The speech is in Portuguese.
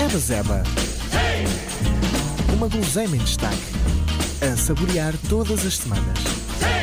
Zeba Zeba. Uma guloseima em destaque. A saborear todas as semanas.